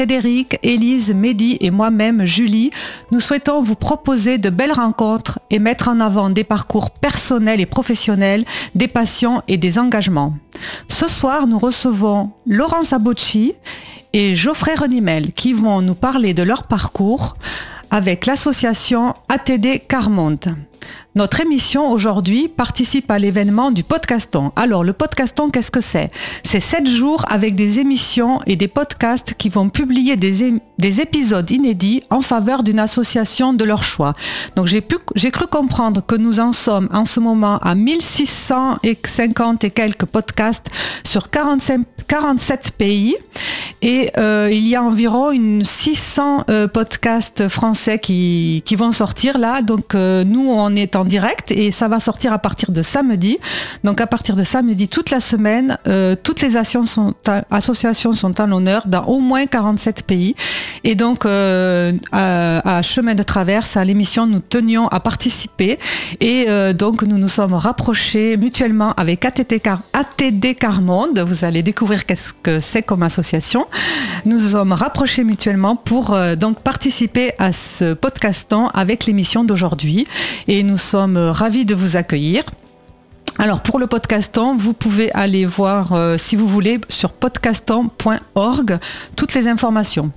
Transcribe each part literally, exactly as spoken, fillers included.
Frédéric, Élise, Mehdi et moi-même, Julie, nous souhaitons vous proposer de belles rencontres et mettre en avant des parcours personnels et professionnels, des passions et des engagements. Ce soir, nous recevons Laurence Abocci et Geoffrey Renimel qui vont nous parler de leur parcours avec l'association A T D Carmonde. Notre émission aujourd'hui participe à l'événement du Podcaston. Alors le Podcaston, qu'est-ce que c'est ? C'est sept jours avec des émissions et des podcasts qui vont publier des, é- des épisodes inédits en faveur d'une association de leur choix. Donc j'ai, pu, j'ai cru comprendre que nous en sommes en ce moment à mille six cent cinquante et quelques podcasts sur quarante-cinq, quarante-sept pays et euh, il y a environ une six cents euh, podcasts français qui, qui vont sortir là. Donc euh, nous on est en direct et ça va sortir à partir de samedi. Donc à partir de samedi, toute la semaine, euh, toutes les associations sont, à, associations sont à l'honneur dans au moins quarante-sept pays. Et donc euh, à, à Chemin de Traverse, à l'émission, nous tenions à participer et euh, donc nous nous sommes rapprochés mutuellement avec A T D, Car- A T D Carmonde. Vous allez découvrir qu'est-ce que c'est comme association. Nous nous sommes rapprochés mutuellement pour euh, donc participer à ce podcaston avec l'émission d'aujourd'hui et nous sommes ravis de vous accueillir. Alors pour le podcaston, vous pouvez aller voir euh, si vous voulez sur podcaston point org toutes les informations.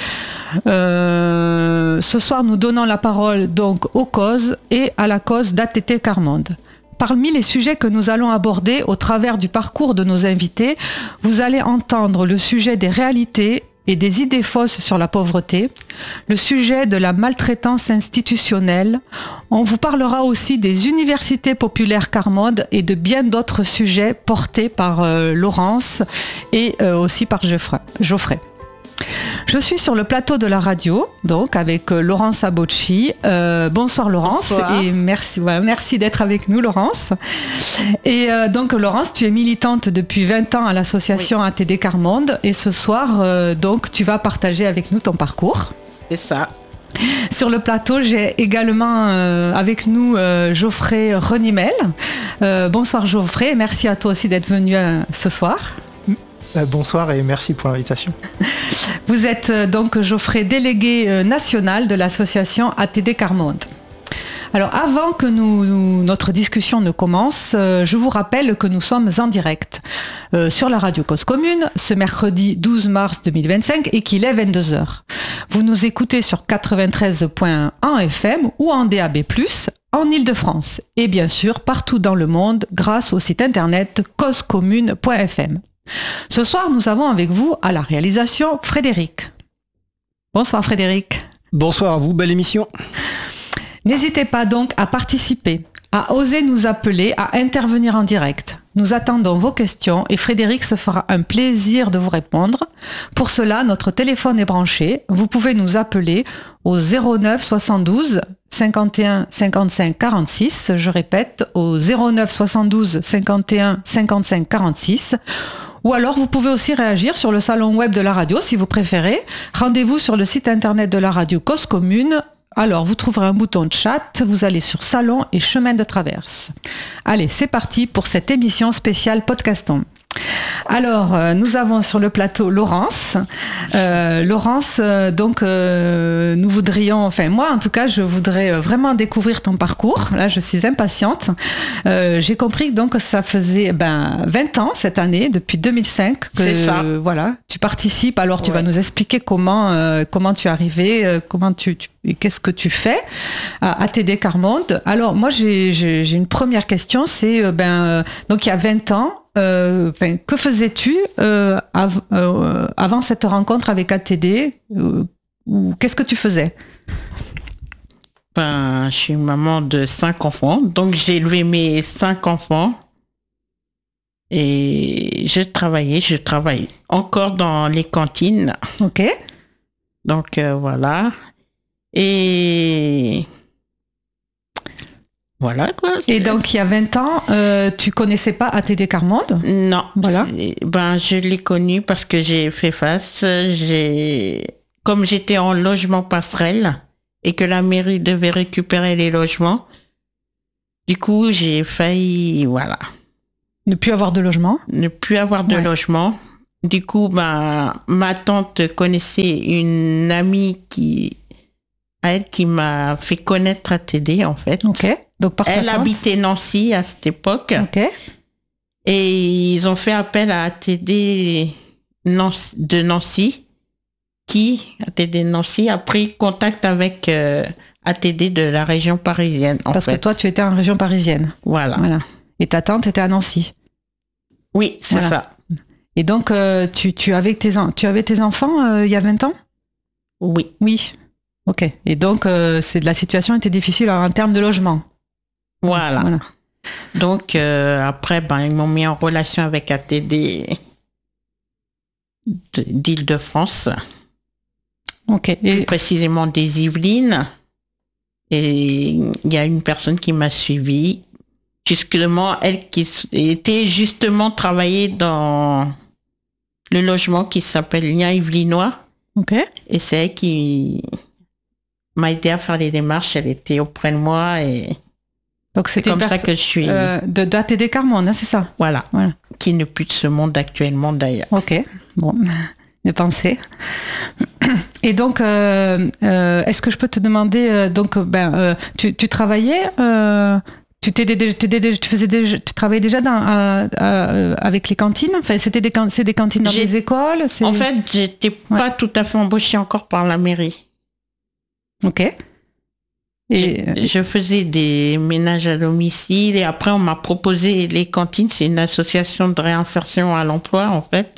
Euh, ce soir, nous donnons la parole donc aux causes et à la cause d'A T D Carmonde. Parmi les sujets que nous allons aborder au travers du parcours de nos invités, vous allez entendre le sujet des réalités et des idées fausses sur la pauvreté, le sujet de la maltraitance institutionnelle. On vous parlera aussi des universités populaires Carmonde et de bien d'autres sujets portés par euh, Laurence et euh, aussi par Geoffrey. Geoffrey. Je suis sur le plateau de la radio, donc avec euh, Laurence Abocci. Euh, bonsoir Laurence. Bonsoir. Et merci, ouais, merci d'être avec nous Laurence. Et euh, donc Laurence, tu es militante depuis vingt ans à l'association oui. A T D Carmonde et ce soir, euh, donc tu vas partager avec nous ton parcours. C'est ça. Sur le plateau, j'ai également euh, avec nous euh, Geoffrey Renimel. Euh, bonsoir Geoffrey, et merci à toi aussi d'être venu euh, ce soir. Bonsoir et merci pour l'invitation. Vous êtes donc Geoffrey, délégué national de l'association A T D Carmonde. Alors avant que nous, notre discussion ne commence, je vous rappelle que nous sommes en direct euh, sur la radio Cause Commune ce mercredi douze mars deux mille vingt-cinq et qu'il est vingt-deux heures. Vous nous écoutez sur quatre-vingt-treize point un F M ou en D A B plus, en Ile-de-France et bien sûr partout dans le monde grâce au site internet cause commune point f m. Ce soir, nous avons avec vous à la réalisation Frédéric. Bonsoir Frédéric. Bonsoir à vous, belle émission. N'hésitez pas donc à participer, à oser nous appeler, à intervenir en direct. Nous attendons vos questions et Frédéric se fera un plaisir de vous répondre. Pour cela, notre téléphone est branché. Vous pouvez nous appeler au zéro neuf soixante-douze cinquante et un cinquante-cinq quarante-six. Je répète, au zéro neuf soixante-douze cinquante et un cinquante-cinq quarante-six. Ou alors, vous pouvez aussi réagir sur le salon web de la radio, si vous préférez. Rendez-vous sur le site internet de la radio Cause Commune. Alors, vous trouverez un bouton de chat, vous allez sur Salon et Chemin de Traverse. Allez, c'est parti pour cette émission spéciale Podcaston. Alors, euh, nous avons sur le plateau Laurence. Euh, Laurence, euh, donc, euh, nous voudrions, enfin moi en tout cas, je voudrais vraiment découvrir ton parcours. Là, je suis impatiente. Euh, j'ai compris donc que ça faisait ben, vingt ans cette année, depuis deux mille cinq, que C'est ça. Euh, voilà, tu participes. Alors, tu Ouais. vas nous expliquer comment, euh, comment tu es arrivé, euh, comment tu, tu qu'est-ce que tu fais à A T D Carmonde. Alors, moi, j'ai, j'ai, j'ai une première question, c'est, euh, ben, euh, donc il y a vingt ans, Euh, enfin, que faisais-tu euh, av- euh, avant cette rencontre avec A T D euh, ou qu'est-ce que tu faisais? Ben, je suis maman de cinq enfants, donc j'ai élevé mes cinq enfants et je travaillais, je travaille encore dans les cantines, Ok. donc euh, voilà. Et voilà quoi. Et donc il y a vingt ans, euh, tu connaissais pas A T D Carmonde? Non, Voilà. c'est- ben je l'ai connu parce que j'ai fait face. J'ai, comme j'étais en logement passerelle et que la mairie devait récupérer les logements, du coup j'ai failli, voilà, Ne plus avoir de logement? ne plus avoir de Ouais. logement. du coup, ben, ma tante connaissait une amie qui, elle, qui m'a fait connaître A T D, en fait. Ok. Donc, par ta Elle tante. habitait Nancy à cette époque. Ok. Et ils ont fait appel à A T D Nancy- de Nancy, qui, A T D Nancy, a pris contact avec euh, A T D de la région parisienne, en Parce fait. que toi, tu étais en région parisienne. Voilà. Voilà. Et ta tante était à Nancy. Oui, c'est Voilà. ça. Et donc, euh, tu, tu, avais tes, en- tu avais tes enfants euh, il y a vingt ans? Oui. Oui. Ok. Et donc, euh, c'est, la situation était difficile en termes de logement. Voilà. Voilà. Donc, euh, après, ben, ils m'ont mis en relation avec A T D de- d'Île-de-France, Ok. plus Et, précisément des Yvelines. Et il y a une personne qui m'a suivie. Justement, elle qui s- était justement travaillée dans le logement qui s'appelle Lien Yvelinois. ok. Et c'est elle qui m'a aidé à faire les démarches. Elle était auprès de moi et Donc, c'est c'était comme une ça perso- que je suis. euh, de, d'A T D Carmonde, hein, c'est ça? Voilà. Voilà. Qui n'est plus de ce monde actuellement d'ailleurs. Ok. Bon. De penser. Et donc, euh, euh, est-ce que je peux te demander, euh, donc, euh, ben, euh, tu, tu travaillais, euh, tu, t'aidais déjà- t'aidais déjà- tu faisais déjà, tu travaillais déjà dans, euh, euh, avec les cantines. Enfin, c'était des, can- c'est des cantines dans J'ai- les écoles. C'est... En fait, j'étais pas tout à fait embauchée encore par la mairie. Ok. Et Je, je faisais des ménages à domicile et après on m'a proposé les cantines. C'est une association de réinsertion à l'emploi en fait.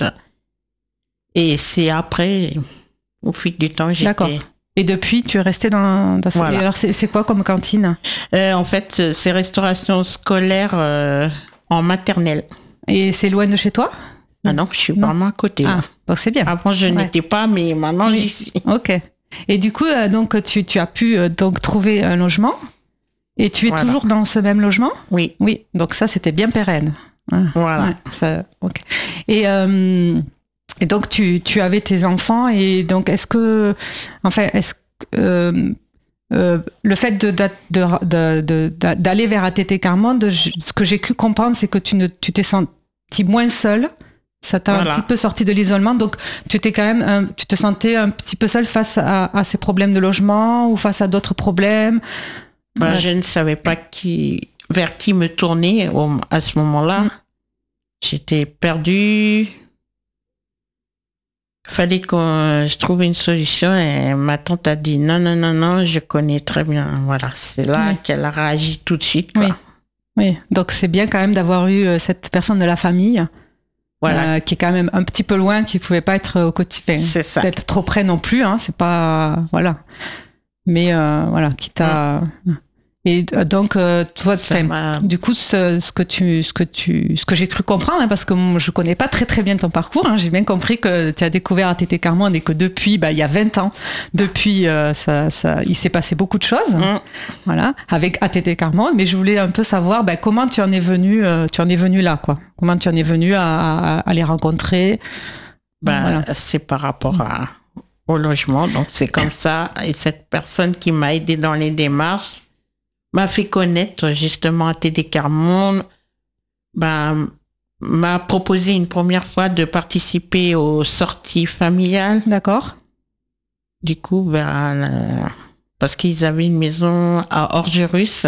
Et c'est après, au fil du temps, j'étais. D'accord. Et depuis, tu es resté dans. dans ce- Voilà. Et alors, c'est, c'est quoi comme cantine? Euh, en fait, c'est restauration scolaire euh, en maternelle. Et c'est loin de chez toi? Ah non, je suis Non. vraiment à côté. Ah, là. donc c'est bien. Avant, je Ouais. n'étais pas, mais maintenant, Oui. j'y suis. Ok. Et du coup, euh, donc tu, tu as pu euh, donc trouver un logement. Et tu es Voilà. toujours dans ce même logement? Oui, Oui. Donc ça, c'était bien pérenne. Voilà. voilà. Ouais, ça, ok. Et, euh, et donc tu, tu avais tes enfants et donc est-ce que, enfin, est-ce que euh, euh, le fait de, de, de, de- de- d'aller vers A T T Carmonde, je- ce que j'ai pu comprendre, c'est que tu ne, tu t'es senti moins seule. Ça t'a Voilà. un petit peu sorti de l'isolement, donc tu t'es quand même, un- tu te sentais un petit peu seule face à, à ces problèmes de logement ou face à d'autres problèmes. Ben, Ouais. je ne savais pas qui, vers qui me tourner au- à ce moment-là. Mm. J'étais perdue. Fallait que je trouve une solution et ma tante a dit non, non, non, non, je connais très bien. Voilà, c'est là Oui. qu'elle a réagi tout de suite. quoi. Oui. Oui, donc c'est bien quand même d'avoir eu euh, cette personne de la famille. Voilà, Euh, qui est quand même un petit peu loin, qui pouvait pas être au quotidien, c'est ça. peut-être trop près non plus, hein, c'est pas, voilà. Mais euh, voilà, qui t'a. Et euh, donc euh, toi, Ça enfin, m'a- du coup, ce, ce que tu, ce que tu, ce que j'ai cru comprendre, hein, parce que moi, je connais pas très très bien ton parcours, hein, j'ai bien compris que tu as découvert A T T Carmonde et que depuis, bah, il y a vingt ans, depuis, euh, ça, ça, il s'est passé beaucoup de choses. Mm. Voilà, avec A T T Carmonde, mais je voulais un peu savoir ben, comment tu en es venu, euh, tu en es venu là, quoi. Comment tu en es venu à, à- à les rencontrer. Ben, Voilà. c'est par rapport à, au logement. Donc, c'est comme ça. Et cette personne qui m'a aidé dans les démarches m'a fait connaître justement A T D Carmonde. Ben, m'a proposé une première fois de participer aux sorties familiales. D'accord. Du coup, ben, euh, parce qu'ils avaient une maison à Orgerus,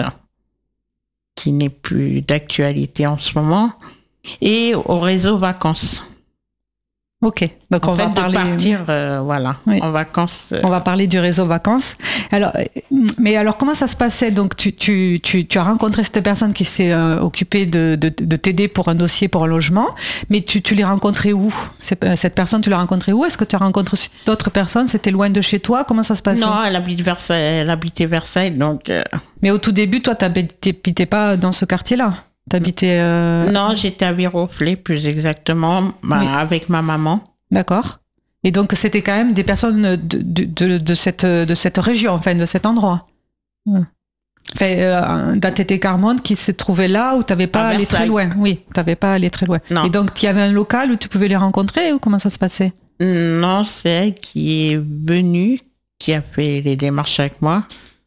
qui n'est plus d'actualité en ce moment, et au réseau vacances. Ok. Donc En on fait, va de parler. partir, euh, voilà, Oui. en vacances. euh, On va parler du réseau vacances. Alors, euh, mais alors comment ça se passait? Donc tu, tu, tu, tu as rencontré cette personne qui s'est euh, occupée de, de, de t'aider pour un dossier pour un logement, mais tu, tu l'as rencontrée où? C'est- euh, Cette personne, tu l'as rencontrée où? Est-ce que tu as rencontré aussi d'autres personnes? C'était loin de chez toi? Comment ça se passait? Non, elle habite Versailles, elle habitait Versailles, donc euh, Mais au tout début, toi, t'habitais pas dans ce quartier-là. T'habitais. Euh... non, j'étais à Viroflay, plus exactement, bah, Oui. avec ma maman. D'accord. Et donc, c'était quand même des personnes de, de, de, de cette, de cette région, enfin, de cet endroit. Ouais. Enfin, euh, d'A T T Carmonde qui se trouvait là où t'avais pas À allé très Versailles. loin. Oui, t'avais pas allé très loin. Non. Et donc, tu y avait un local où tu pouvais les rencontrer ou comment ça se passait? Non, c'est elle qui est venue, qui a fait les démarches avec moi.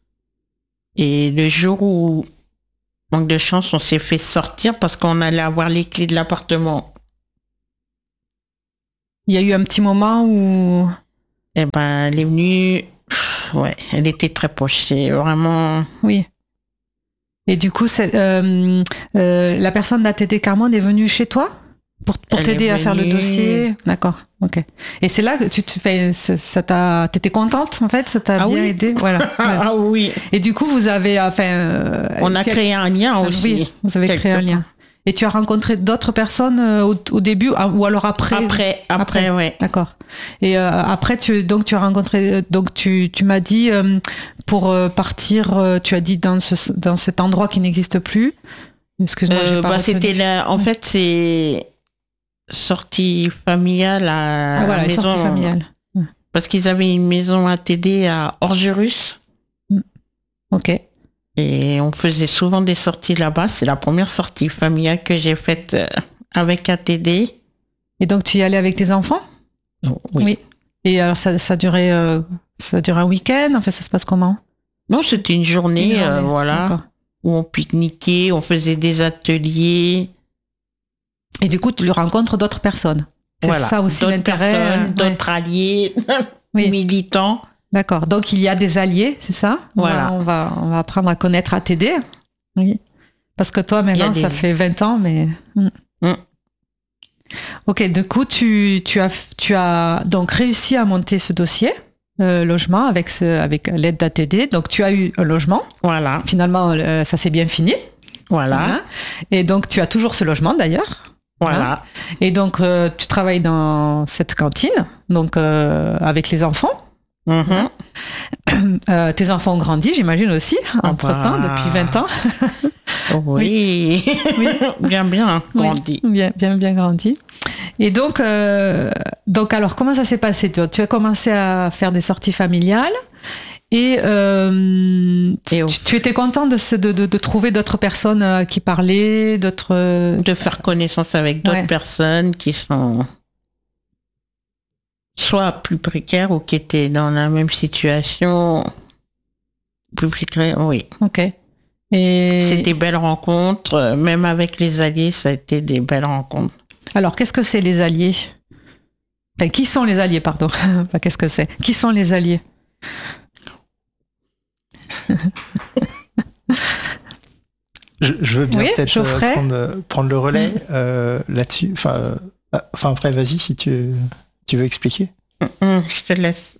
Et le jour où, manque de chance, on s'est fait sortir parce qu'on allait avoir les clés de l'appartement Il y a eu un petit moment où... Eh ben, elle est venue, pff, ouais, elle était très proche. C'est vraiment... Oui. Et du coup, c'est, euh, euh, la personne d'A T D Carmonde est venue chez toi pour, pour Elle t'aider est à faire le venue- dossier. D'accord, ok. Et c'est là que tu te fais, ça ça t'a, t'étais contente en fait, ça t'a Ah bien oui. aidé, voilà. Ouais. Ah oui, Et du coup, vous avez, enfin, euh, on a si- créé un lien Ah, aussi. oui, vous avez quelque créé un part. lien. Et tu as rencontré d'autres personnes euh, au, au début ah, ou alors après Après, après, Après. ouais. D'accord. Et euh, après, tu, donc tu as rencontré, donc tu, tu m'as dit euh, pour euh, partir, euh, tu as dit dans, ce, dans cet endroit qui n'existe plus. Excuse-moi, j'ai Euh, pas bah, retenu. c'était là, en fait, c'est sortie familiale à Ah voilà, la les sorties maison. familiales. Parce qu'ils avaient une maison A T D à Orgerus. Ok. Et on faisait souvent des sorties là-bas. C'est la première sortie familiale que j'ai faite euh, avec A T D. Et donc tu y allais avec tes enfants? Oh, oui. Et alors ça, ça durait, euh, ça durait un week-end. En fait, ça se passe comment? Non, c'était une journée, Une journée, euh, voilà, d'accord. où on pique-niquait, on faisait des ateliers. Et du coup, tu rencontres d'autres personnes. C'est Voilà. ça aussi D'autres l'intérêt. personnes, euh, ouais. d'autres alliés, Oui. militants. D'accord. Donc il y a des alliés, c'est ça? Voilà. On va, on va apprendre à connaître A T D. Oui. Parce que toi maintenant, Il y a ça des- fait vingt ans, mais. Mm. Mm. Ok. Du coup, tu, tu as, tu as donc réussi à monter ce dossier euh, logement avec ce, avec l'aide d'A T D. Donc tu as eu un logement. Voilà, Finalement, euh, ça s'est bien fini. voilà, Hein. Et donc tu as toujours ce logement d'ailleurs. voilà. Et donc euh, tu travailles dans cette cantine, donc euh, avec les enfants. Mhm. Euh, tes enfants ont grandi, j'imagine aussi, entre-temps, bah. depuis vingt ans. Oui, bien, bien grandi. Oui, bien, bien, bien grandi. Et donc, euh, donc alors, comment ça s'est passé? Tu, tu as commencé à faire des sorties familiales et, euh, Et tu, au- tu étais content de, se- de, de, de trouver d'autres personnes à qui parler, d'autres... De faire connaissance avec d'autres Ouais. personnes qui sont soit plus précaires ou qui étaient dans la même situation. Plus précaires, oui. Ok. Et C'est des belles rencontres, euh, même avec les alliés, ça a été des belles rencontres. alors, qu'est-ce que c'est les alliés? Enfin, qui sont les alliés, pardon. Pas qu'est-ce que c'est. Qui sont les alliés? Je, je veux bien Oui, peut-être euh, Geoffrey. prendre, euh, prendre le relais euh, là-dessus. Enfin, euh, ah, enfin, après, vas-y si tu, tu veux expliquer. Hum, je te laisse.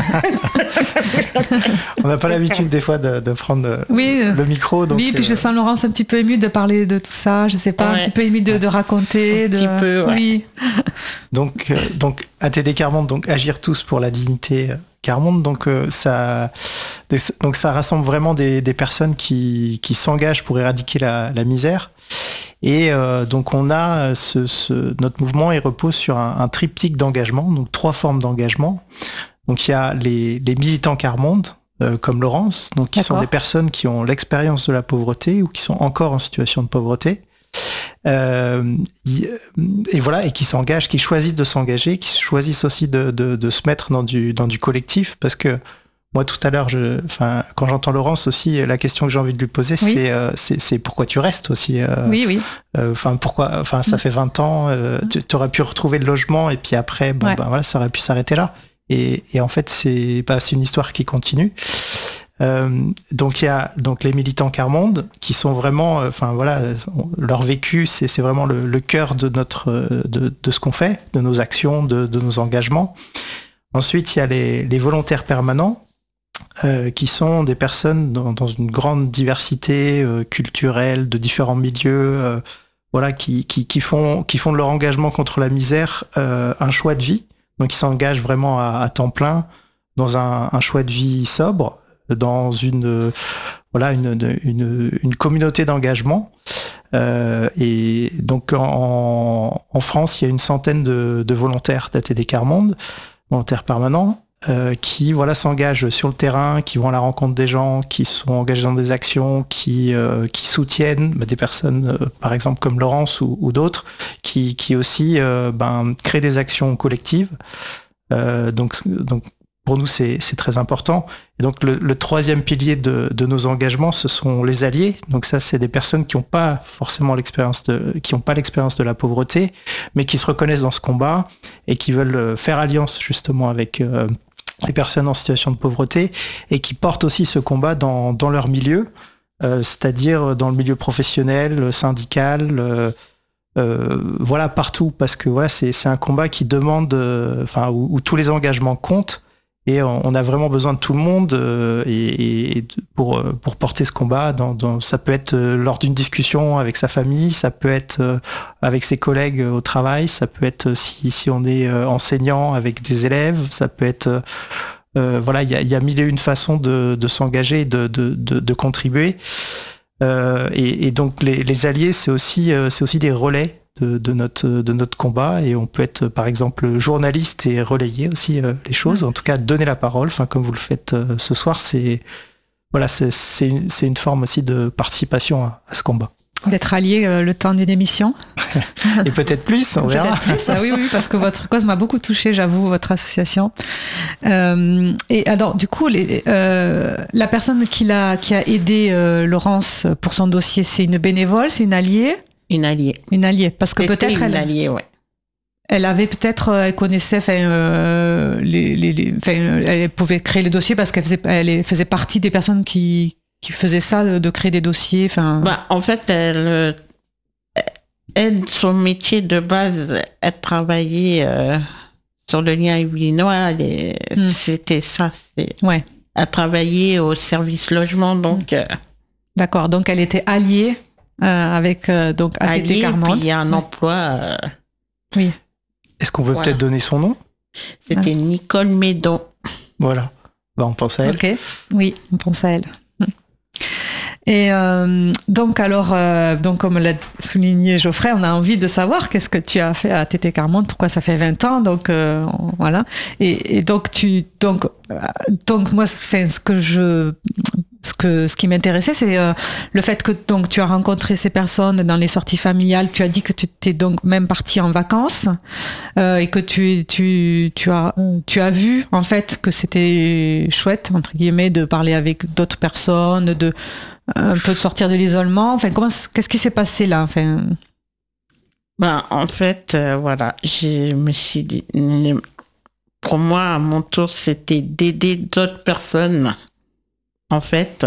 On n'a pas l'habitude des fois de, de prendre euh, Oui, euh, le micro. Donc, oui, puis je euh, sens Laurence un petit peu émue de parler de tout ça, je sais pas, un Ouais. petit peu émue de, de raconter. Un de... petit peu, ouais. Oui, Donc, euh, donc A T D Carmonde, donc Agir tous pour la dignité euh, Carmonde, donc euh, ça, des- donc ça rassemble vraiment des, des personnes qui, qui s'engagent pour éradiquer la, la misère. Et euh, donc on a ce, ce- notre mouvement, il repose sur un, un triptyque d'engagement, donc trois formes d'engagement. Donc il y a les, les militants Carmonde, euh, comme Laurence, donc qui sont D'accord. des personnes qui ont l'expérience de la pauvreté ou qui sont encore en situation de pauvreté. Euh, y- et voilà, et qui s'engagent, qui choisissent de s'engager, qui choisissent aussi de, de, de se mettre dans du, dans du collectif, parce que moi tout à l'heure, je, enfin, quand j'entends Laurence aussi, la question que j'ai envie de lui poser, Oui. c'est, euh, c'est, c'est pourquoi tu restes aussi. euh, oui, oui. euh, Enfin, pourquoi, enfin, ça fait vingt ans, euh, tu aurais pu retrouver le logement et puis après, bon, Ouais. ben voilà, ça aurait pu s'arrêter là. Et, et en fait, c'est, bah, c'est une histoire qui continue. Euh, donc il y a donc les militants Carmonde qui sont vraiment, euh, enfin voilà, euh, leur vécu, c'est, c'est vraiment le, le cœur de notre, euh, de, de ce qu'on fait, de nos actions, de, de nos engagements. Ensuite, il y a les, les volontaires permanents. Euh, qui sont des personnes dans, dans une grande diversité euh, culturelle, de différents milieux, euh, voilà, qui, qui, qui, font, qui font de leur engagement contre la misère euh, un choix de vie. Donc ils s'engagent vraiment à, à temps plein dans un, un choix de vie sobre, dans une, euh, voilà, une, une, une communauté d'engagement. Euh, et donc en, en France, il y a une centaine de, de volontaires d'A T D Carmonde, volontaires permanents, Euh, qui voilà s'engagent sur le terrain, qui vont à la rencontre des gens, qui sont engagés dans des actions, qui euh, qui soutiennent bah, des personnes, euh, par exemple comme Laurence ou, ou d'autres, qui qui aussi euh, ben créent des actions collectives. Euh, donc donc pour nous, c'est, c'est très important. Et donc, le, le troisième pilier de, de nos engagements, ce sont les alliés. Donc ça, c'est des personnes qui n'ont pas forcément l'expérience de, qui n'ont pas l'expérience de la pauvreté, mais qui se reconnaissent dans ce combat et qui veulent faire alliance justement avec euh, les personnes en situation de pauvreté et qui portent aussi ce combat dans, dans leur milieu, euh, c'est-à-dire dans le milieu professionnel, syndical, euh, Euh, voilà, partout, parce que voilà, c'est, c'est un combat qui demande, euh, enfin, où, où tous les engagements comptent, et on, on a vraiment besoin de tout le monde euh, et, et pour pour porter ce combat. Dans, dans, ça peut être euh, lors d'une discussion avec sa famille, ça peut être euh, avec ses collègues au travail, ça peut être si si on est euh, enseignant avec des élèves, ça peut être euh, euh, voilà, il y a, y a mille et une façons de, de s'engager, de de de, de contribuer. Euh, et, et donc les, les alliés, c'est aussi, euh, c'est aussi des relais de, de, notre, de notre combat, et on peut être par exemple journaliste et relayer aussi euh, les choses, en tout cas donner la parole, enfin, comme vous le faites euh, ce soir, c'est, voilà, c'est, c'est, une, c'est une forme aussi de participation à, à ce combat. D'être allié euh, le temps d'une émission. Et peut-être plus, on verra. Peut-être plus, ah oui, oui, parce que votre cause m'a beaucoup touchée, j'avoue, votre association. Euh, et alors, du coup, les, euh, la personne qui, l'a, qui a aidé euh, Laurence pour son dossier, c'est une bénévole, c'est une alliée? Une alliée. Une alliée, parce que C'était peut-être une elle... alliée, ouais. Elle avait peut-être, elle connaissait, enfin, euh, les, les, les, enfin, elle pouvait créer les dossiers parce qu'elle faisait, elle faisait partie des personnes qui, qui faisaient ça, de créer des dossiers. Enfin. Bah, en fait, elle, elle, son métier de base, elle travaillait euh, sur le lien yvelinois. Hmm. C'était ça. C'est, ouais. Elle travaillait au service logement, donc. Hmm. Euh, D'accord. Donc, elle était alliée euh, avec euh, donc A T T Carmonde. Puis il y a un ouais. emploi. Euh, oui. Est-ce qu'on peut voilà. peut-être donner son nom? C'était ah. Nicole Médon. Voilà. Bah, on pense à elle. Ok. Oui, on pense à elle. Et euh, donc alors, euh, donc comme l'a souligné Geoffrey, on a envie de savoir qu'est-ce que tu as fait à A T T Carmonde, pourquoi ça fait vingt ans, donc euh, voilà. Et, et donc tu, donc, donc moi, enfin, ce que je, ce que, ce qui m'intéressait, c'est euh, le fait que donc tu as rencontré ces personnes dans les sorties familiales. Tu as dit que tu t'es donc même partie en vacances euh, et que tu, tu, tu as, tu as vu en fait que c'était chouette entre guillemets de parler avec d'autres personnes, de un peu de sortir de l'isolement. Enfin, comment, qu'est-ce qui s'est passé là, enfin... Ben, en fait, euh, voilà, je me suis dit, pour moi, à mon tour, c'était d'aider d'autres personnes. En fait,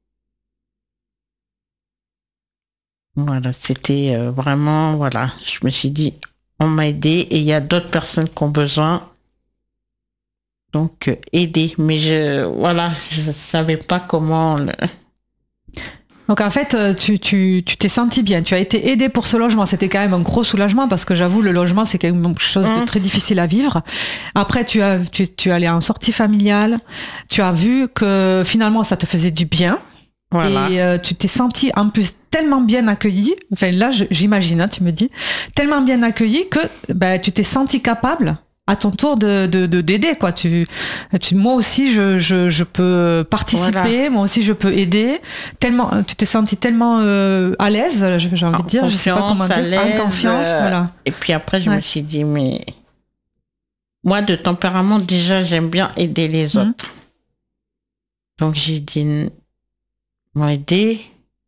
voilà, c'était euh, vraiment, voilà, je me suis dit, on m'a aidé et il y a d'autres personnes qui ont besoin. Donc, euh, aider. Mais je, voilà, je savais pas comment... Le... Donc en fait, tu, tu, tu t'es senti bien, tu as été aidé pour ce logement, c'était quand même un gros soulagement parce que j'avoue, le logement, c'est quelque chose de très difficile à vivre. Après, tu as, tu, tu es allé en sortie familiale, tu as vu que finalement, ça te faisait du bien. Voilà. Et euh, tu t'es senti en plus tellement bien accueilli, enfin là, je, j'imagine, hein, tu me dis, tellement bien accueilli que bah, tu t'es senti capable à ton tour de, de, de d'aider, quoi. Tu, tu, moi aussi, je, je, je peux participer, voilà. Moi aussi, je peux aider. Tellement, tu t'es senti tellement euh, à l'aise, j'ai envie de dire, je sais pas comment dire, en confiance, euh, voilà. Et puis après, je ouais. me suis dit, mais moi, de tempérament, déjà, j'aime bien aider les autres. Mmh. Donc, j'ai dit, m'aider,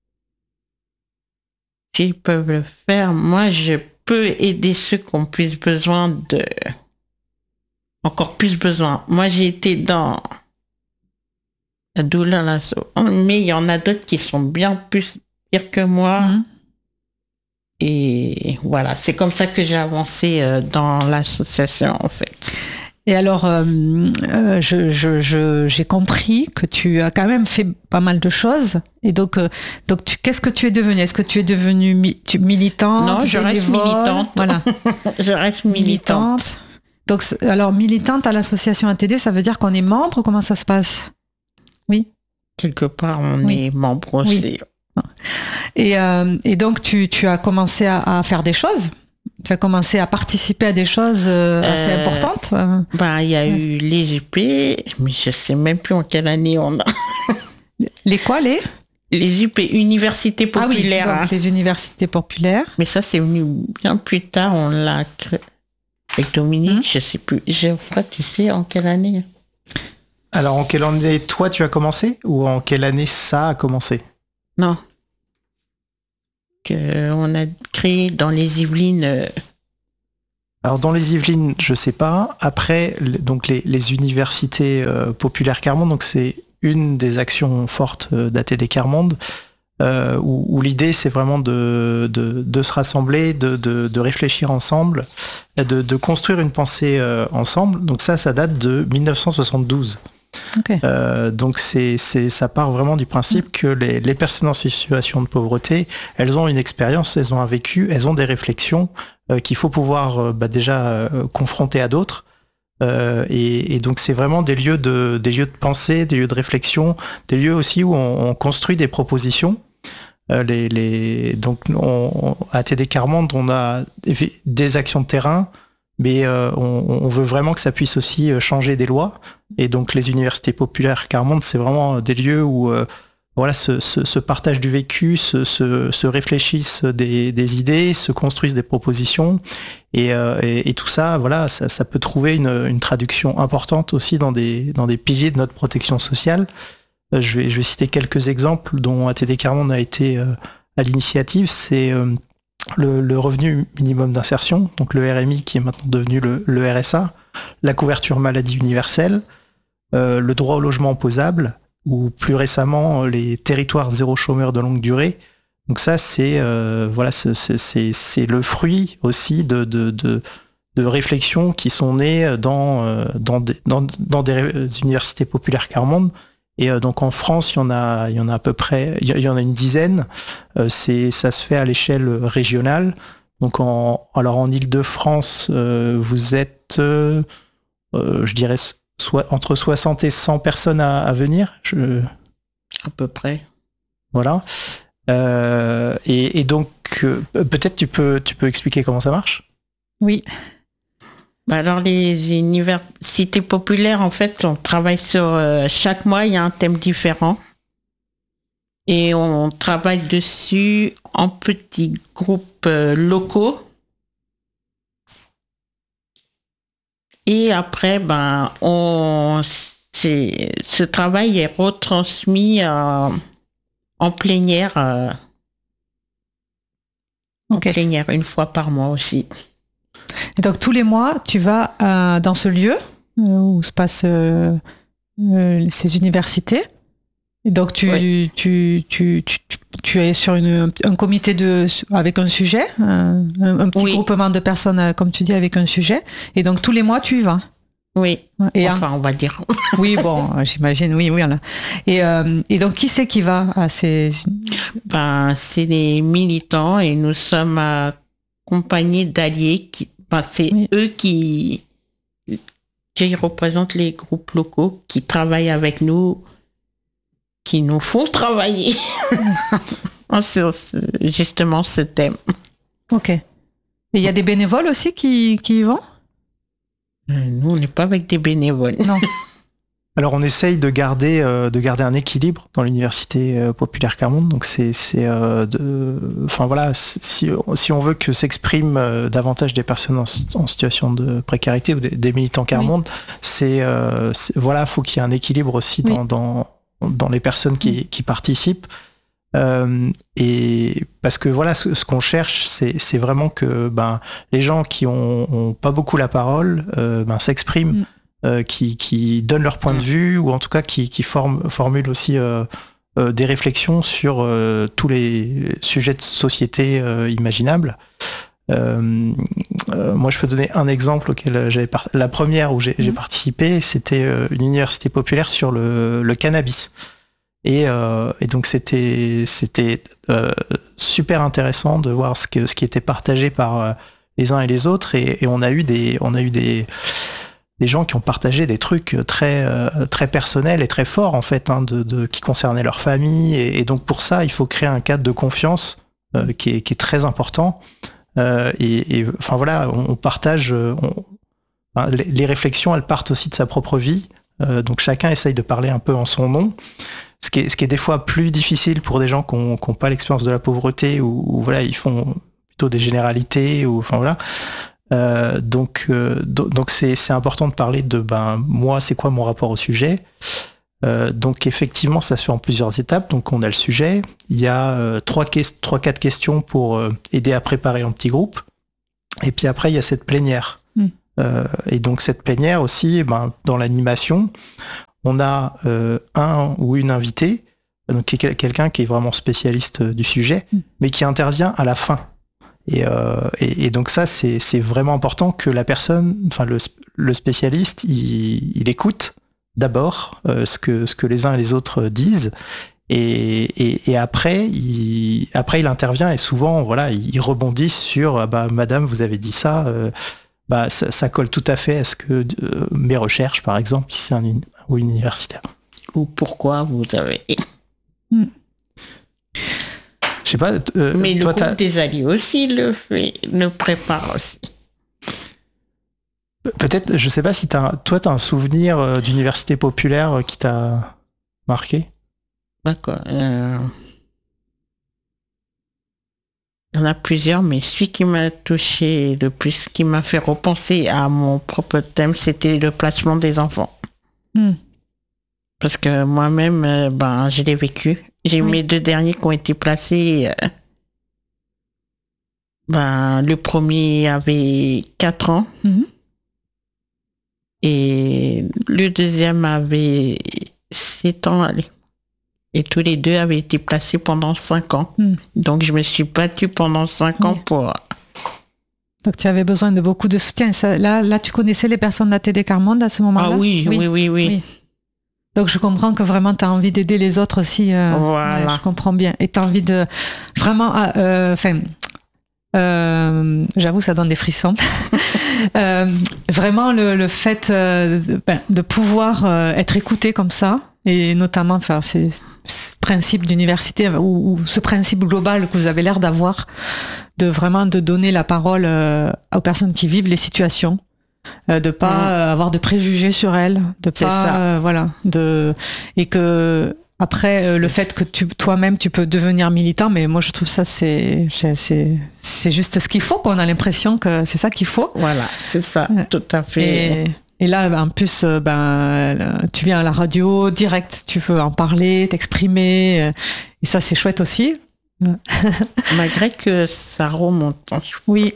s'ils peuvent le faire, moi, je peux aider ceux qui ont plus besoin de... encore plus besoin. Moi, j'ai été dans la douleur, la... mais il y en a d'autres qui sont bien plus pires que moi. Mmh. Et voilà, c'est comme ça que j'ai avancé dans l'association, en fait. Et alors, euh, euh, je, je, je, j'ai compris que tu as quand même fait pas mal de choses. Et donc, euh, donc tu, qu'est-ce que tu es devenue? Est-ce que tu es devenue mi- tu, militante? Non, je reste militante. Voilà. Je reste militante. militante. Donc, alors, militante à l'association A T D, ça veut dire qu'on est membre? Comment ça se passe? Oui. Quelque part, on oui. est membre aussi. Oui. Et, euh, et donc, tu, tu as commencé à, à faire des choses? Tu as commencé à participer à des choses euh, assez euh, importantes? Bah, il y a ouais. eu les J P, mais je sais même plus en quelle année on a. Les quoi, les? Les J P, Universités Populaires. Ah oui, donc, les universités populaires. Mais ça, c'est venu bien plus tard, on l'a créé. Avec Dominique, hum. je sais plus. Geoffrey, tu sais en quelle année? Alors, en quelle année, toi, tu as commencé ou en quelle année ça a commencé? Non. Que on a créé dans les Yvelines. Euh... Alors, dans les Yvelines, je sais pas. Après, donc les, les universités euh, populaires Quart-Monde, donc c'est une des actions fortes euh, d'A T D Quart-Monde, euh, où, où l'idée, c'est vraiment de, de, de se rassembler, de, de, de réfléchir ensemble, de, de construire une pensée euh, ensemble. Donc ça, ça date de mille neuf cent soixante-douze. Okay. Euh, donc c'est, c'est, ça part vraiment du principe que les, les personnes en situation de pauvreté, elles ont une expérience, elles ont un vécu, elles ont des réflexions euh, qu'il faut pouvoir euh, bah, déjà euh, confronter à d'autres. Euh, et, et donc c'est vraiment des lieux de, des lieux de pensée, des lieux de réflexion, des lieux aussi où on, on construit des propositions. Euh, les, les, donc on, à A T D Quart-Monde, on a des actions de terrain, mais euh, on, on veut vraiment que ça puisse aussi changer des lois. Et donc les universités populaires Quart-Monde, c'est vraiment des lieux où euh, voilà, se, se, se partagent du vécu, se, se, se réfléchissent des, des idées, se construisent des propositions. Et, euh, et, et tout ça, voilà, ça, ça peut trouver une, une traduction importante aussi dans des, dans des piliers de notre protection sociale. Euh, je, vais, je vais citer quelques exemples dont A T D Quart-Monde a été euh, à l'initiative. C'est euh, le, le revenu minimum d'insertion, donc le R M I qui est maintenant devenu le, le R S A, la couverture maladie universelle, euh, le droit au logement opposable, ou plus récemment les territoires zéro chômeur de longue durée. Donc ça, c'est euh, voilà, c'est, c'est, c'est le fruit aussi de, de, de, de réflexions qui sont nées dans, dans, des, dans, dans des universités populaires Quart-Monde. Et euh, donc en France, il y en a, il y en a à peu près, il y en a une dizaine. Euh, c'est, ça se fait à l'échelle régionale. Donc en, alors en Île-de-France, euh, vous êtes, euh, euh, je dirais, soit entre soixante et cent personnes à, à venir. Je... À peu près. Voilà. Euh, et, et donc, euh, peut-être tu peux, tu peux expliquer comment ça marche? Oui. Bah alors, les universités populaires, en fait, on travaille sur... Euh, chaque mois, il y a un thème différent. Et on travaille dessus en petits groupes euh, locaux. Et après, ben, on, c'est, ce travail est retransmis euh, en plénière, euh, okay. en plénière une fois par mois aussi. Et donc tous les mois, tu vas euh, dans ce lieu euh, où se passent euh, euh, ces universités. Et donc tu, oui. tu, tu, tu, tu, tu es sur une, un comité de, avec un sujet, un, un petit oui. groupement de personnes, comme tu dis, avec un sujet. Et donc tous les mois, tu y vas. Oui, et enfin un... on va dire. Oui, bon, j'imagine, oui, oui. Voilà. Et, euh, et donc qui c'est qui va à ces... Ben, c'est les militants et nous sommes accompagnés d'alliés. Qui, ben, c'est oui. eux qui, qui représentent les groupes locaux, qui travaillent avec nous, qui nous font travailler sur justement ce thème. Ok. Et il y a des bénévoles aussi qui, qui y vont? euh, Nous, on n'est pas avec des bénévoles. Non. Alors, on essaye de garder, euh, de garder un équilibre dans l'université euh, populaire Quart-Monde. Donc, c'est, c'est, euh, de, enfin voilà, si, si on veut que s'expriment euh, davantage des personnes en, en situation de précarité ou des, des militants Quart-Monde, oui. c'est, euh, c'est, voilà, faut qu'il y ait un équilibre aussi dans, oui. dans dans les personnes qui, qui participent. Euh, et parce que voilà, ce, ce qu'on cherche, c'est, c'est vraiment que ben, les gens qui ont, ont pas beaucoup la parole euh, ben, s'expriment, mm. euh, qui, qui donnent leur point de vue, ou en tout cas qui, qui forment, formulent aussi euh, euh, des réflexions sur euh, tous les sujets de société euh, imaginables. Euh, euh, moi, je peux donner un exemple auquel j'avais part... la première où j'ai, mmh. j'ai participé, c'était euh, une université populaire sur le, le cannabis. Et, euh, et donc c'était c'était euh, super intéressant de voir ce que ce qui était partagé par euh, les uns et les autres. Et, et on a eu des on a eu des des gens qui ont partagé des trucs très euh, très personnels et très forts en fait, hein, de, de qui concernaient leur famille. Et, et donc pour ça, il faut créer un cadre de confiance euh, qui est qui est très important. Euh, et, et enfin voilà, on, on partage, on, enfin, les, les réflexions, elles partent aussi de sa propre vie. Euh, donc chacun essaye de parler un peu en son nom, ce qui est, ce qui est des fois plus difficile pour des gens qui n'ont pas l'expérience de la pauvreté, ou, ou voilà, ils font plutôt des généralités, ou enfin voilà. Euh, donc, euh, do- donc c'est, c'est important de parler de ben moi, c'est quoi mon rapport au sujet. Euh, donc effectivement, ça se fait en plusieurs étapes. Donc on a le sujet, il y a euh, trois, que- trois, quatre questions pour euh, aider à préparer en petit groupe. Et puis après, il y a cette plénière. Mm. Euh, et donc cette plénière aussi, ben, dans l'animation, on a euh, un ou une invitée, donc qui est quel- quelqu'un qui est vraiment spécialiste du sujet, mm. mais qui intervient à la fin. Et, euh, et, et donc ça, c'est, c'est vraiment important que la personne, enfin le, le spécialiste, il, il écoute d'abord euh, ce que ce que les uns et les autres disent. Et, et, et après, il, après, il intervient et souvent, voilà, il rebondit sur ah bah, Madame, vous avez dit ça, euh, bah, ça, ça colle tout à fait à ce que euh, mes recherches, par exemple, si c'est un ou une universitaire. Ou pourquoi vous avez. Je sais pas. Euh, Mais toi, le groupe des alliés aussi le fait, le prépare aussi. Peut-être, je sais pas si t'as, toi, tu as un souvenir d'université populaire qui t'a marqué. D'accord. Euh... Il y en a plusieurs, mais celui qui m'a touché le plus, qui m'a fait repenser à mon propre thème, c'était le placement des enfants. Mm. Parce que moi-même, euh, ben, je l'ai vécu. J'ai Oui. mes deux derniers qui ont été placés. Euh, ben, le premier avait quatre ans. Mm-hmm. Et le deuxième avait sept ans. Allez. Et tous les deux avaient été placés pendant cinq ans. Mm. Donc, je me suis battue pendant cinq Oui. ans pour... Donc tu avais besoin de beaucoup de soutien. Ça, là, là, tu connaissais les personnes de la T D Carmonde à ce moment-là? Ah oui, oui, oui, oui. oui. Oui. Donc je comprends que vraiment tu as envie d'aider les autres aussi. Euh, Voilà. ouais, je comprends bien. Et tu as envie de vraiment... Enfin, euh, euh, j'avoue, ça donne des frissons. euh, vraiment le, le fait euh, de, ben, de pouvoir euh, être écouté comme ça, et notamment faire ces, ce principe d'université ou, ou ce principe global que vous avez l'air d'avoir, de vraiment de donner la parole euh, aux personnes qui vivent les situations, euh, de pas mmh. euh, avoir de préjugés sur elles, de C'est pas ça. Euh, voilà, de et que après euh, le fait que tu toi-même tu peux devenir militant, mais moi je trouve ça c'est c'est c'est juste ce qu'il faut, qu'on a l'impression que c'est ça qu'il faut. Voilà, c'est ça, Ouais. tout à fait. Et, Et là, en plus, ben, tu viens à la radio, direct, tu veux en parler, t'exprimer. Et ça, c'est chouette aussi. Malgré que ça remonte. Oui.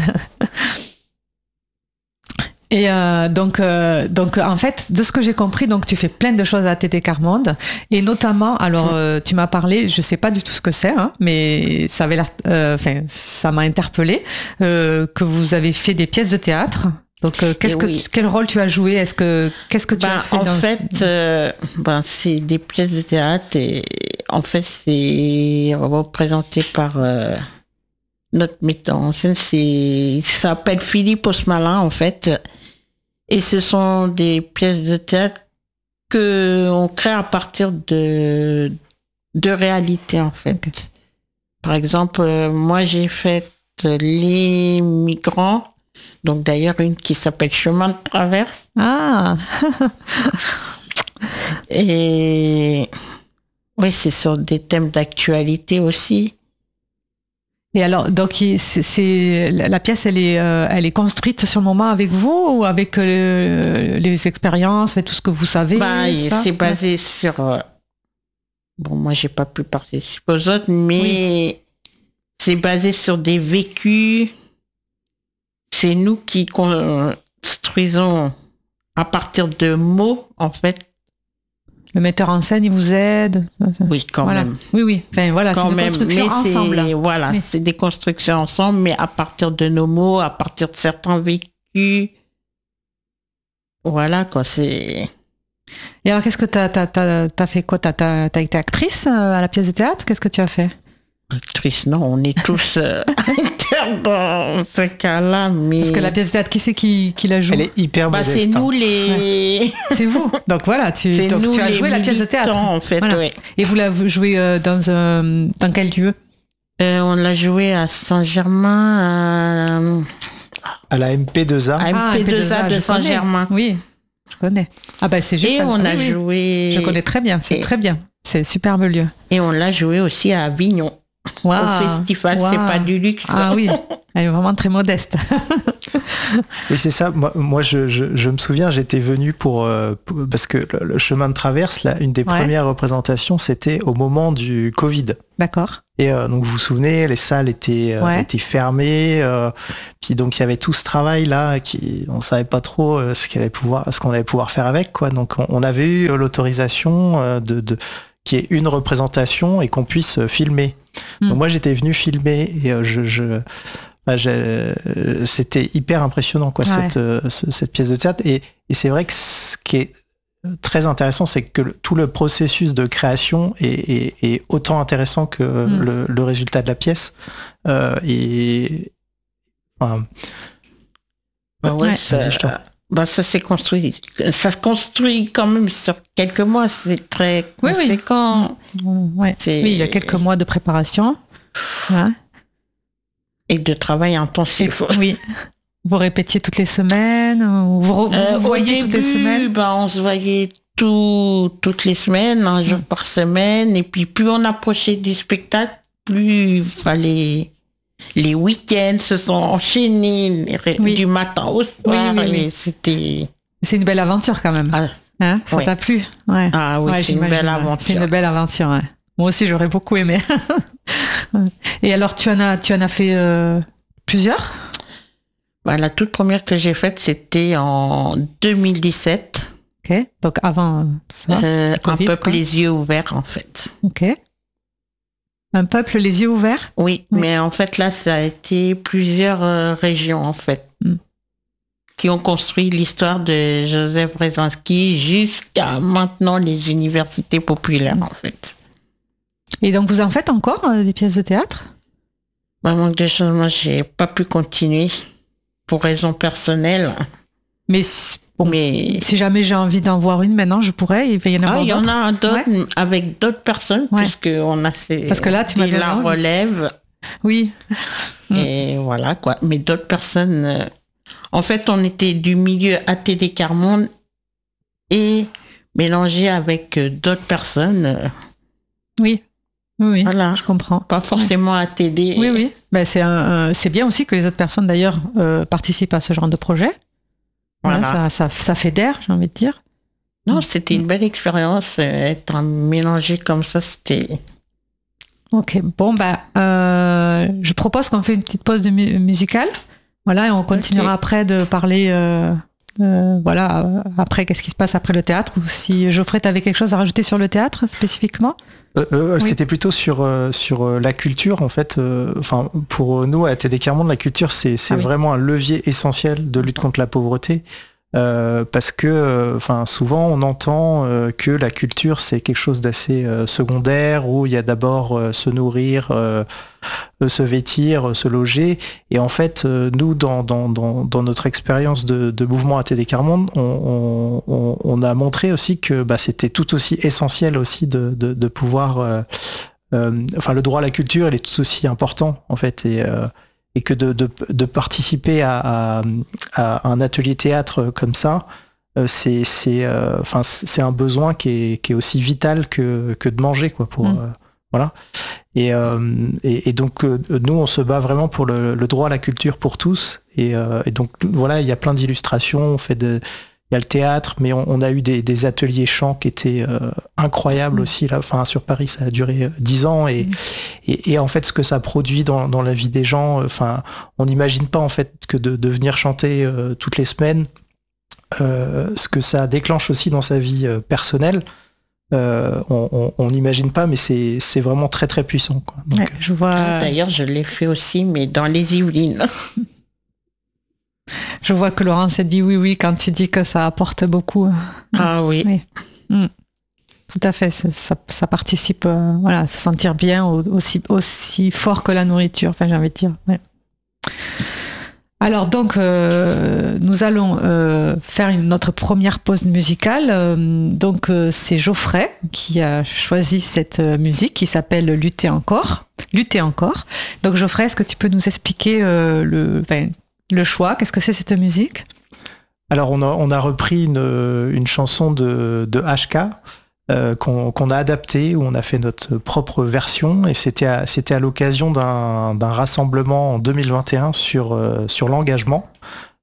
Et euh, donc, euh, donc, en fait, de ce que j'ai compris, donc tu fais plein de choses à T D Carmonde, et notamment, alors, euh, tu m'as parlé, je sais pas du tout ce que c'est, hein, mais ça avait l'air, enfin, euh, ça m'a interpellée, euh, que vous avez fait des pièces de théâtre. Donc, euh, qu'est-ce que, oui. tu, quel rôle tu as joué? Est-ce que, qu'est-ce que tu ben, as fait En dans fait, ce... euh, ben, c'est des pièces de théâtre et en fait, c'est représenté par euh, notre metteur en scène. C'est, il s'appelle Philippe Osmalin, en fait. Et ce sont des pièces de théâtre qu'on crée à partir de, de réalité, en fait. Okay. Par exemple, euh, moi, j'ai fait Les Migrants. Donc d'ailleurs une qui s'appelle Chemin de traverse. Ah. Et oui, c'est sur des thèmes d'actualité aussi. Et alors, donc c'est, c'est la pièce, elle est, euh, elle est construite sur le moment avec vous ou avec euh, les expériences, tout ce que vous savez. Bah, c'est basé ouais. sur. Euh, bon, moi j'ai pas pu participer aux autres, mais oui. c'est basé sur des vécus. C'est nous qui construisons à partir de mots, en fait. Le metteur en scène, il vous aide. Oui, quand voilà. même. Oui, oui. Enfin, voilà, quand c'est une même. construction mais ensemble. C'est, voilà, oui. c'est des constructions ensemble, mais à partir de nos mots, à partir de certains vécus. Voilà, quoi, c'est... Et alors, qu'est-ce que tu as fait quoi? Tu as été actrice à la pièce de théâtre? Qu'est-ce que tu as fait? Actrice, non, on est tous euh, acteurs dans ce cas-là, mais... Parce que la pièce de théâtre, qui c'est qui, qui la joue? Elle est hyper bah, modeste. C'est nous les... Ouais. C'est vous. Donc voilà, tu, donc, tu as joué la pièce de théâtre. En fait, voilà. Ouais. Et vous l'avez joué euh, dans, un, dans quel lieu? euh, On l'a joué à Saint-Germain, à... à la M P deux A. À M P deux A de Saint-Germain. Oui, je connais. Ah bah c'est juste. Et un... on oui, a oui. joué... Je connais très bien, c'est et... très bien. C'est superbe lieu. Et on l'a joué aussi à Avignon. Wow. Au festival, wow. C'est pas du luxe. Ah oui, elle est vraiment très modeste. Oui, c'est ça. Moi, moi je, je, je me souviens, j'étais venu pour, euh, pour parce que le, le chemin de traverse, là, une des ouais. premières représentations, c'était au moment du Covid. D'accord. Et euh, donc vous vous souvenez, les salles étaient euh, ouais. étaient fermées. Euh, puis donc il y avait tout ce travail là, qui on savait pas trop euh, ce qu'on allait pouvoir, ce qu'on allait pouvoir faire avec quoi. Donc on, on avait eu l'autorisation euh, de, de qu'il y ait une représentation et qu'on puisse filmer. Mm. Donc moi j'étais venu filmer et euh, je, je bah, c'était hyper impressionnant quoi ouais. cette euh, cette pièce de théâtre. Et, et c'est vrai que ce qui est très intéressant, c'est que le, tout le processus de création est, est, est autant intéressant que mm. le, le résultat de la pièce. Euh, et enfin, bah ouais, ouais. Ça, bah ça s'est construit. Ça se construit quand même sur quelques mois. C'est très conséquent. Oui, oui. Ouais. C'est... oui, il y a quelques mois de préparation. Ouais. Et de travail intensif. Et, oui. Vous répétiez toutes les semaines, vous, vous euh, voyez toutes les semaines. Bah, on se voyait tout, toutes les semaines, un jour mmh. par semaine. Et puis plus on approchait du spectacle, plus il fallait... Les week-ends se sont enchaînés oui. du matin au soir. Oui, oui, oui. C'était... C'est une belle aventure quand même. Ah, hein, ça ouais. t'a plu ouais. Ah oui, ouais, c'est une belle aventure. C'est une belle aventure. Ouais. Moi aussi, j'aurais beaucoup aimé. Et alors, tu en as, tu en as fait euh, plusieurs? Bah, la toute première que j'ai faite, c'était en deux mille dix-sept. Ok, donc avant tout ça. Euh, COVID, un peuple quoi. Les yeux ouverts, en fait. Ok. Un peuple les yeux ouverts? Oui, oui, mais en fait, là, ça a été plusieurs euh, régions, en fait, mm. qui ont construit l'histoire de Joseph Brzezinski jusqu'à maintenant les universités populaires, mm. en fait. Et donc, vous en faites encore euh, des pièces de théâtre? Bah, manque de choses, moi, j'ai pas pu continuer. Pour raisons personnelles. Mais, bon, mais si jamais j'ai envie d'en voir une maintenant, je pourrais. Il va y en avoir ah, d'autres. Il y en a d'autres ouais. avec d'autres personnes, ouais. puisqu'on a ces, Parce que là, tu m'as la relève. Oui. Et mmh. voilà, quoi. Mais d'autres personnes... Euh, en fait, on était du milieu A T D Quart Monde et mélangé avec euh, d'autres personnes. Euh, oui. Oui, voilà. Je comprends. Pas forcément ouais. A T D. Oui, oui. Ben, c'est, un, c'est bien aussi que les autres personnes, d'ailleurs, euh, participent à ce genre de projet. Voilà. Voilà, ça, ça, ça fédère, j'ai envie de dire. Non, c'était une belle expérience. Être mélangé comme ça, c'était... Ok, bon, bah, euh, je propose qu'on fait une petite pause de mu- musicale. Voilà, et on continuera okay. après de parler... Euh, euh, voilà, euh, après, qu'est-ce qui se passe après le théâtre, ou si Geoffrey, t'avais quelque chose à rajouter sur le théâtre, spécifiquement? Euh, euh, oui. C'était plutôt sur, euh, sur la culture, en fait. Enfin, euh, pour nous, à A T D Quart Monde, la culture, c'est, c'est ah, vraiment oui. un levier essentiel de lutte contre la pauvreté. Euh, parce que, enfin, euh, souvent, on entend euh, que la culture, c'est quelque chose d'assez euh, secondaire, où il y a d'abord euh, se nourrir, euh, se vêtir, se loger. Et en fait, euh, nous, dans, dans, dans, dans notre expérience de, de mouvement A T D Quart Monde, on, on, on a montré aussi que bah, c'était tout aussi essentiel aussi de, de, de pouvoir... Euh, euh, enfin, le droit à la culture, il est tout aussi important, en fait. Et, euh, et que de, de, de participer à, à, à un atelier théâtre comme ça, euh, c'est, c'est, euh, enfin, c'est un besoin qui est, qui est aussi vital que, que de manger, quoi, pour... Mmh. Euh, voilà. Et, euh, et, et donc euh, nous on se bat vraiment pour le, le droit à la culture pour tous. Et, euh, et donc voilà, il y a plein d'illustrations. On fait de, il y a le théâtre, mais on, on a eu des, des ateliers chant qui étaient euh, incroyables mmh. aussi là. Enfin sur Paris, ça a duré dix ans et, mmh. et, et en fait ce que ça produit dans, dans la vie des gens. Enfin, on n'imagine pas en fait que de, de venir chanter euh, toutes les semaines, euh, ce que ça déclenche aussi dans sa vie euh, personnelle. Euh, on n'imagine pas, mais c'est, c'est vraiment très très puissant, quoi. Donc, ouais, je vois... ah, d'ailleurs, je l'ai fait aussi, mais dans les Yvelines. Je vois que Laurence a dit oui, oui, quand tu dis que ça apporte beaucoup. Ah oui. oui. Mmh. Tout à fait, ça, ça, ça participe euh, voilà, à se sentir bien aussi, aussi fort que la nourriture, enfin j'ai envie de dire. Ouais. Alors donc euh, nous allons euh, faire une, notre première pause musicale. Euh, donc euh, c'est Geoffrey qui a choisi cette euh, musique qui s'appelle Lutter encore. Lutter encore. Donc Geoffrey, est-ce que tu peux nous expliquer euh, le, enfin, le choix? Qu'est-ce que c'est cette musique? Alors on a, on a repris une, une chanson de, de H K. Euh, qu'on, qu'on a adapté, où on a fait notre propre version, et c'était à, c'était à l'occasion d'un, d'un rassemblement en deux mille vingt et un sur, euh, sur l'engagement,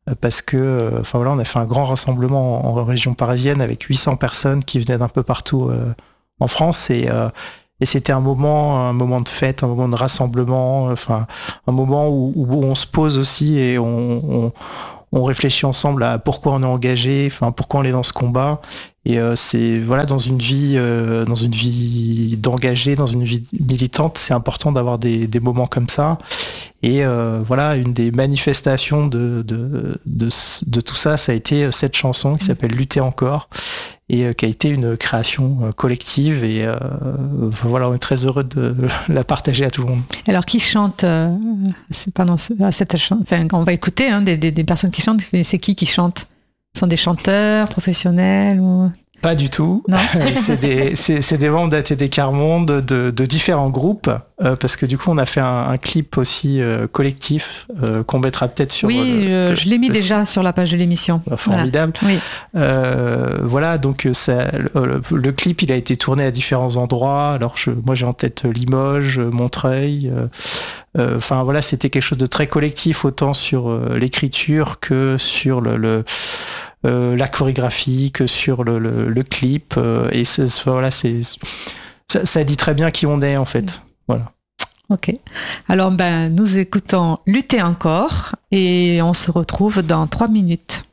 parce que, enfin voilà, on a fait un grand rassemblement en, en région parisienne avec huit cents personnes qui venaient d'un peu partout euh, en France et euh, Et c'était un moment, un moment de fête, un moment de rassemblement, enfin un moment où, où on se pose aussi et on, on, on réfléchit ensemble à pourquoi on est engagé, enfin pourquoi on est dans ce combat. Et euh, c'est voilà dans une vie, euh, dans une vie d'engagé, dans une vie militante, c'est important d'avoir des, des moments comme ça. Et euh, voilà, une des manifestations de, de, de, de tout ça, ça a été cette chanson qui s'appelle Lutter encore et euh, qui a été une création euh, collective. Et euh, voilà, on est très heureux de la partager à tout le monde. Alors, qui chante euh, pendant cette chanson, enfin, on va écouter hein, des, des, des personnes qui chantent, mais c'est qui qui chante? Ce sont des chanteurs professionnels ou... Pas du tout. Non. c'est, des, c'est, c'est des membres d'A T D Quart Monde de, de différents groupes, euh, parce que du coup on a fait un, un clip aussi euh, collectif euh, qu'on mettra peut-être sur. Oui, le, je, je l'ai mis le, déjà sur la page de l'émission. Formidable. Voilà, oui. euh, voilà donc ça, le, le clip il a été tourné à différents endroits. Alors je, moi j'ai en tête Limoges, Montreuil. Euh, Enfin euh, voilà, c'était quelque chose de très collectif, autant sur euh, l'écriture que sur le, le euh, la chorégraphie, que sur le, le, le clip. Euh, et c'est, voilà, c'est ça, ça dit très bien qui on est en fait. Voilà. Ok. Alors ben nous écoutons Lutter encore et on se retrouve dans trois minutes.